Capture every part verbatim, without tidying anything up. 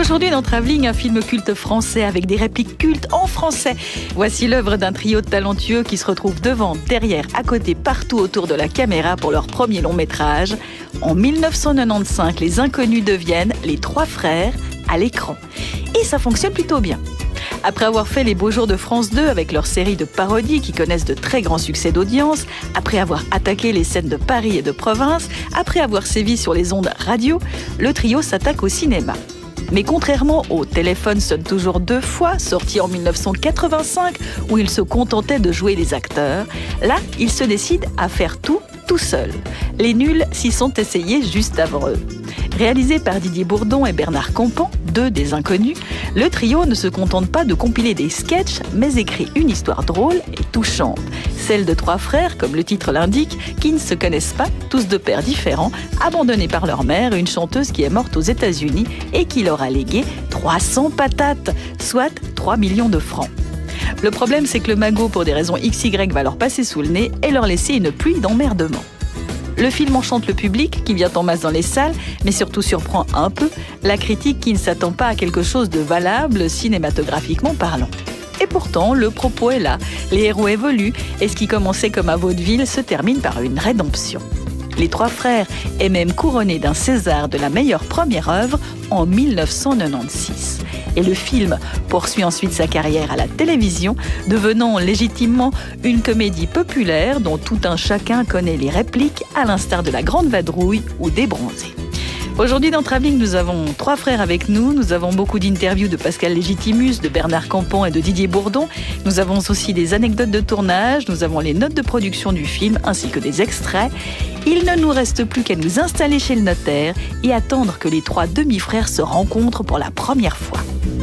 Aujourd'hui dans Travelling, un film culte français avec des répliques cultes en français. Voici l'œuvre d'un trio de talentueux qui se retrouvent devant, derrière, à côté, partout autour de la caméra pour leur premier long métrage. En mille neuf cent quatre-vingt-quinze, les inconnus deviennent les trois frères à l'écran. Et ça fonctionne plutôt bien. Après avoir fait les beaux jours de France deux avec leur série de parodies qui connaissent de très grands succès d'audience, après avoir attaqué les scènes de Paris et de province, après avoir sévi sur les ondes radio, le trio s'attaque au cinéma. Mais contrairement au Téléphone sonne toujours deux fois, sorti en mille neuf cent quatre-vingt-cinq, où ils se contentaient de jouer les acteurs, là, ils se décident à faire tout, tout seuls. Les nuls s'y sont essayés juste avant eux. Réalisé par Didier Bourdon et Bernard Campan, deux des inconnus, le trio ne se contente pas de compiler des sketchs, mais écrit une histoire drôle et touchante. Celle de trois frères, comme le titre l'indique, qui ne se connaissent pas, tous de pères différents, abandonnés par leur mère, une chanteuse qui est morte aux États-Unis et qui leur a légué trois cents patates, soit trois millions de francs. Le problème, c'est que le magot, pour des raisons X Y, va leur passer sous le nez et leur laisser une pluie d'emmerdement. Le film enchante le public qui vient en masse dans les salles, mais surtout surprend un peu la critique qui ne s'attend pas à quelque chose de valable cinématographiquement parlant. Et pourtant, le propos est là, les héros évoluent, et ce qui commençait comme un vaudeville se termine par une rédemption. Les trois frères est même couronné d'un César de la meilleure première œuvre en mille neuf cent quatre-vingt-seize. Et le film poursuit ensuite sa carrière à la télévision, devenant légitimement une comédie populaire dont tout un chacun connaît les répliques, à l'instar de La Grande Vadrouille ou des Bronzés. Aujourd'hui dans Travelling, nous avons trois frères avec nous. Nous avons beaucoup d'interviews de Pascal Légitimus, de Bernard Campan et de Didier Bourdon. Nous avons aussi des anecdotes de tournage. Nous avons les notes de production du film ainsi que des extraits. Il ne nous reste plus qu'à nous installer chez le notaire et attendre que les trois demi-frères se rencontrent pour la première fois.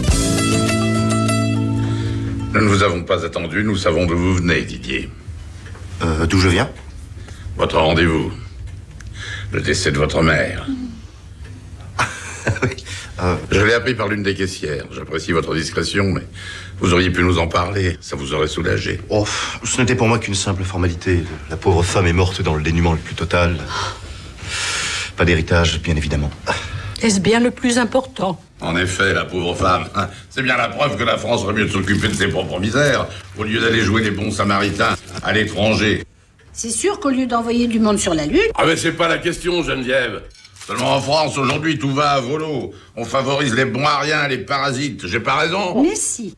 Nous ne vous avons pas attendu, nous savons d'où vous venez, Didier. Euh, d'où je viens? Votre rendez-vous. Le décès de votre mère. Oui. Euh... Je l'ai appris par l'une des caissières. J'apprécie votre discrétion, mais vous auriez pu nous en parler. Ça vous aurait soulagé. Oh, ce n'était pour moi qu'une simple formalité. La pauvre femme est morte dans le dénuement le plus total. Pas d'héritage, bien évidemment. Est-ce bien le plus important? En effet, la pauvre femme. C'est bien la preuve que la France aurait mieux de s'occuper de ses propres misères au lieu d'aller jouer les bons samaritains à l'étranger. C'est sûr qu'au lieu d'envoyer du monde sur la Lune... Ah mais c'est pas la question, Geneviève. Seulement en France, aujourd'hui, tout va à volo. On favorise les bons à rien, les parasites. J'ai pas raison? Mais si.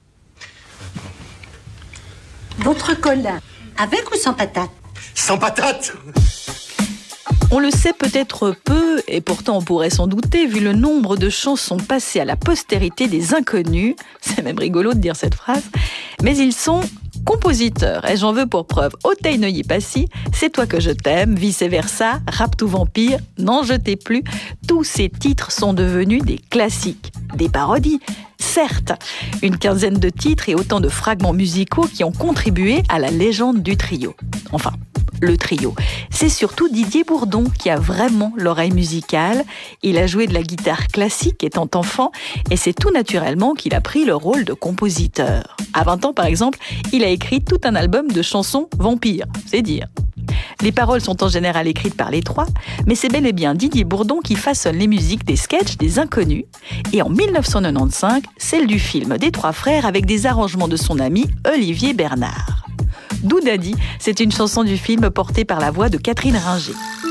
Votre Colin, avec ou sans patate? Sans patate? On le sait peut-être peu, et pourtant on pourrait s'en douter, vu le nombre de chansons passées à la postérité des inconnus. C'est même rigolo de dire cette phrase. Mais ils sont compositeurs, et j'en veux pour preuve Otey Neuilly Passy, C'est toi que je t'aime, Vice versa, Rap tout vampire, N'en jetez plus. Tous ces titres sont devenus des classiques, des parodies, certes. Une quinzaine de titres et autant de fragments musicaux qui ont contribué à la légende du trio. Enfin, le trio. C'est surtout Didier Bourdon qui a vraiment l'oreille musicale. Il a joué de la guitare classique étant enfant et c'est tout naturellement qu'il a pris le rôle de compositeur. À vingt ans, par exemple, il a écrit tout un album de chansons vampires, c'est dire. Les paroles sont en général écrites par les trois, mais c'est bel et bien Didier Bourdon qui façonne les musiques des sketchs des inconnus. Et en mille neuf cent quatre-vingt-quinze, celle du film des trois frères avec des arrangements de son ami Olivier Bernard. Doudadi, c'est une chanson du film portée par la voix de Catherine Ringer.